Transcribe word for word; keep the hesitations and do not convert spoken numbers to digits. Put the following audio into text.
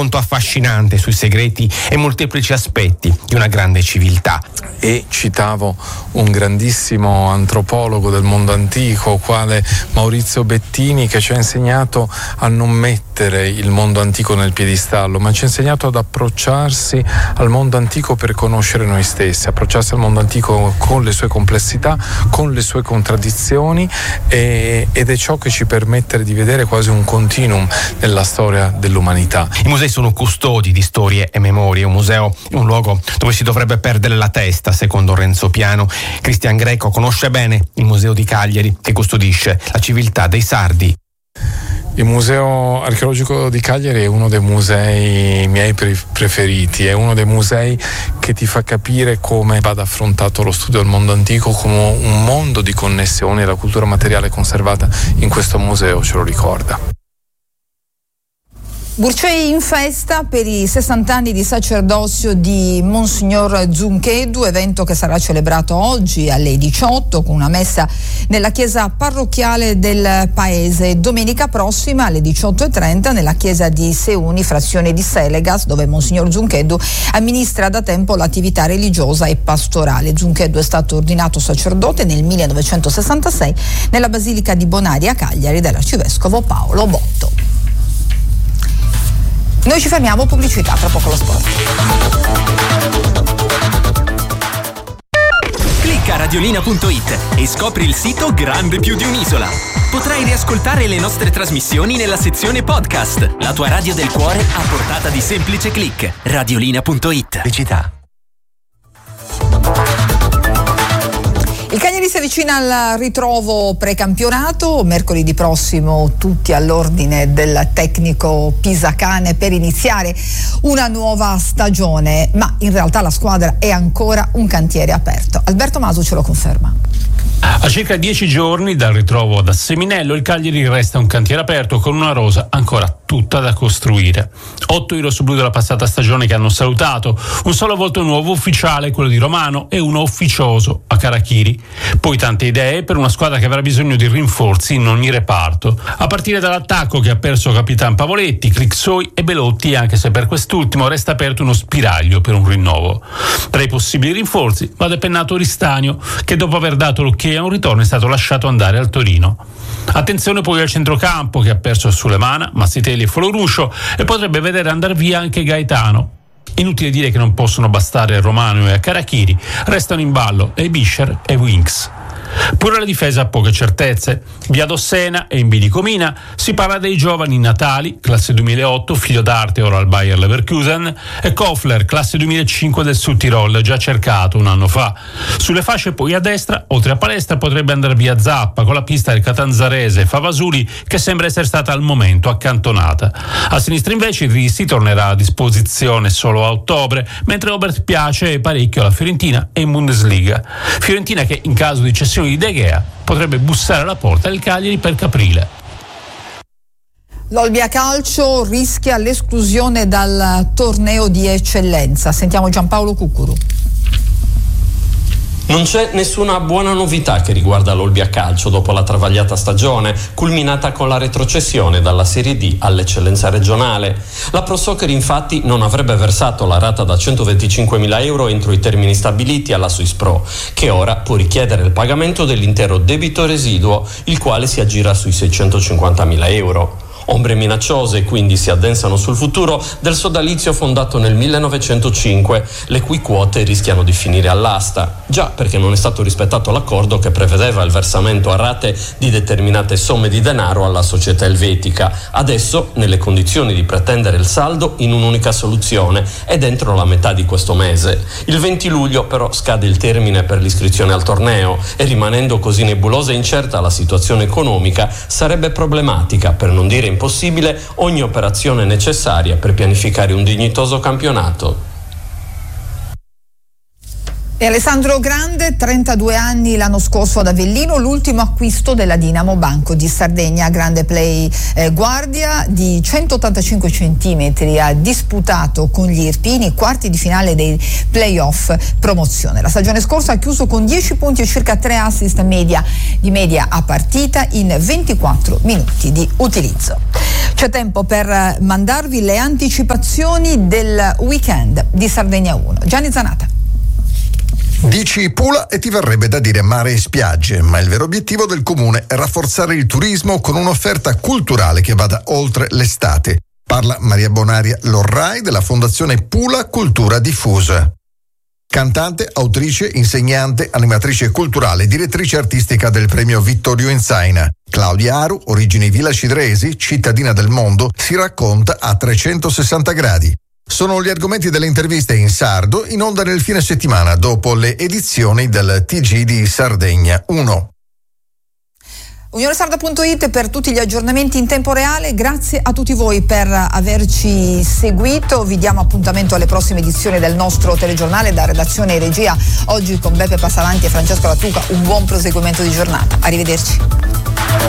Molto affascinante sui segreti e molteplici aspetti di una grande civiltà. E citavo un grandissimo antropologo del mondo antico quale Maurizio Bettini, che ci ha insegnato a non mettere il mondo antico nel piedistallo, ma ci ha insegnato ad approcciarsi al mondo antico per conoscere noi stessi, approcciarsi al mondo antico con le sue complessità, con le sue contraddizioni, e, ed è ciò che ci permette di vedere quasi un continuum nella storia dell'umanità. I musei sono custodi di storie e memorie. Un museo è un luogo dove si dovrebbe perdere la testa, secondo Renzo Piano. Cristian Greco conosce bene il Museo di Cagliari, che custodisce la civiltà dei Sardi. Il Museo Archeologico di Cagliari è uno dei musei miei preferiti, è uno dei musei che ti fa capire come vada affrontato lo studio del mondo antico, come un mondo di connessioni, e la cultura materiale conservata in questo museo ce lo ricorda. Burcei in festa per i sessanta anni di sacerdozio di Monsignor Zuncheddu, evento che sarà celebrato oggi alle diciotto con una messa nella chiesa parrocchiale del paese. Domenica prossima alle diciotto e trenta nella chiesa di Seuni, frazione di Selegas, dove Monsignor Zuncheddu amministra da tempo l'attività religiosa e pastorale. Zuncheddu è stato ordinato sacerdote nel millenovecentosessantasei nella Basilica di Bonaria a Cagliari dall'arcivescovo Paolo Botto. Noi ci fermiamo, pubblicità, tra poco lo sport. Clicca radiolina punto it e scopri il sito grande più di un'isola. Potrai riascoltare le nostre trasmissioni nella sezione podcast. La tua radio del cuore a portata di semplice click. radiolina punto it. Pubblicità. Il Cagliari si avvicina al ritrovo precampionato, mercoledì prossimo tutti all'ordine del tecnico Pisacane per iniziare una nuova stagione, ma in realtà la squadra è ancora un cantiere aperto. Alberto Masu ce lo conferma. A circa dieci giorni dal ritrovo da Seminello, il Cagliari resta un cantiere aperto con una rosa ancora tutta da costruire. Otto i rossoblù della passata stagione che hanno salutato, un solo volto nuovo ufficiale, quello di Romano, e uno ufficioso a Carachiri. Poi tante idee per una squadra che avrà bisogno di rinforzi in ogni reparto, a partire dall'attacco che ha perso Capitan Pavoletti, Clixoi e Belotti, anche se per quest'ultimo resta aperto uno spiraglio per un rinnovo. Tra i possibili rinforzi va depennato Ristanio, che dopo aver dato l'ok a un ritorno è stato lasciato andare al Torino. Attenzione poi al centrocampo, che ha perso Sulemana, Massitelli e Foloruscio, e potrebbe vedere andare via anche Gaetano. Inutile dire che non possono bastare Romano e Carachiri, restano in ballo e Bischer e Winks. Pure la difesa ha poche certezze. Via Dossena e in B di Comina si parla dei giovani Natali, classe duemilaotto, figlio d'arte ora al Bayer Leverkusen, e Kofler, classe duemilacinque del Sud Tirol, già cercato un anno fa. Sulle fasce poi a destra, oltre a Palestra, potrebbe andare via Zappa con la pista del catanzarese Favasuli, che sembra essere stata al momento accantonata. A sinistra invece il Risi tornerà a disposizione solo a ottobre, mentre Obert piace parecchio alla Fiorentina e in Bundesliga. Fiorentina che in caso di cessione di De Gea potrebbe bussare alla porta del Cagliari per Caprile. L'Olbia Calcio rischia l'esclusione dal torneo di eccellenza. Sentiamo Giampaolo Cuccuru. Non c'è nessuna buona novità che riguarda l'Olbia Calcio dopo la travagliata stagione, culminata con la retrocessione dalla Serie D all'eccellenza regionale. La Pro Soccer infatti non avrebbe versato la rata da centoventicinquemila euro entro i termini stabiliti alla Swiss Pro, che ora può richiedere il pagamento dell'intero debito residuo, il quale si aggira sui seicentocinquantamila euro. Ombre minacciose quindi si addensano sul futuro del sodalizio fondato nel millenovecentocinque, le cui quote rischiano di finire all'asta, già perché non è stato rispettato l'accordo che prevedeva il versamento a rate di determinate somme di denaro alla società elvetica, adesso nelle condizioni di pretendere il saldo in un'unica soluzione e dentro la metà di questo mese. Il venti luglio però scade il termine per l'iscrizione al torneo e, rimanendo così nebulosa e incerta la situazione economica, sarebbe problematica, per non dire impossibile, ogni operazione necessaria per pianificare un dignitoso campionato. E Alessandro Grande, trentadue anni l'anno scorso ad Avellino, l'ultimo acquisto della Dinamo Banco di Sardegna. Grande play eh, guardia di centottantacinque centimetri, ha disputato con gli Irpini quarti di finale dei playoff promozione. La stagione scorsa ha chiuso con dieci punti e circa tre assist media di media a partita in ventiquattro minuti di utilizzo. C'è tempo per mandarvi le anticipazioni del weekend di Sardegna uno. Gianni Zanata. Dici Pula e ti verrebbe da dire mare e spiagge, ma il vero obiettivo del comune è rafforzare il turismo con un'offerta culturale che vada oltre l'estate. Parla Maria Bonaria Lorrai della Fondazione Pula Cultura Diffusa. Cantante, autrice, insegnante, animatrice culturale, direttrice artistica del premio Vittorio Inzaina. Claudia Aru, origini villacidresi, cittadina del mondo, si racconta a trecentosessanta gradi. Sono gli argomenti delle interviste in sardo, in onda nel fine settimana dopo le edizioni del T G di Sardegna uno. Unionesarda punto it per tutti gli aggiornamenti in tempo reale. Grazie a tutti voi per averci seguito. Vi diamo appuntamento alle prossime edizioni del nostro telegiornale da redazione e regia. Oggi con Beppe Passavanti e Francesco Lattuca. Un buon proseguimento di giornata. Arrivederci.